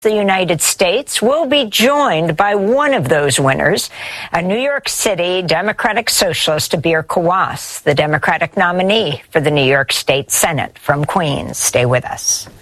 The United States will be joined by one of those winners, a New York City Democratic Socialist, Abir Kawas, the Democratic nominee for the New York State Senate from Queens. Stay with us.